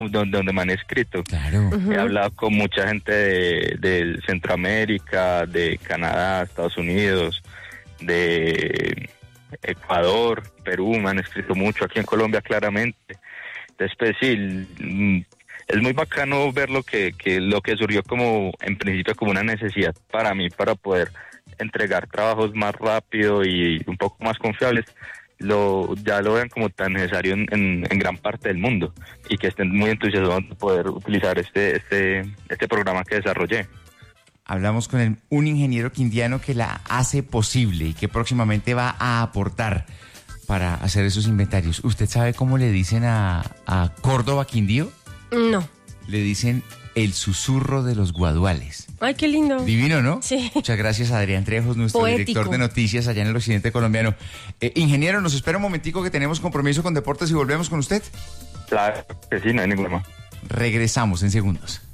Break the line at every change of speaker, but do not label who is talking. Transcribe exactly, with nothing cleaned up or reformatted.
donde, donde me han escrito.
Claro.
Uh-huh. He hablado con mucha gente de, de Centroamérica, de Canadá, Estados Unidos, de Ecuador, Perú, me han escrito mucho, aquí en Colombia claramente. Después sí, es muy bacano ver lo que, que lo que surgió como en principio como una necesidad para mí para poder entregar trabajos más rápido y un poco más confiables. Lo ya lo vean como tan necesario en, en, en gran parte del mundo y que estén muy entusiasmados de poder utilizar este este este programa que desarrollé.
Hablamos con el, un ingeniero quindiano que la hace posible y que próximamente va a aportar para hacer esos inventarios. ¿Usted sabe cómo le dicen a, a Córdoba Quindío?
No.
Le dicen el susurro de los guaduales.
Ay, qué lindo.
Divino, ¿no?
Sí.
Muchas gracias a Adrián Trejos, nuestro
Poético.
director de noticias allá en el occidente colombiano. Eh, ingeniero, nos espera un momentico que tenemos compromiso con deportes y volvemos con usted.
Claro que sí, no hay ningún problema.
Regresamos en segundos.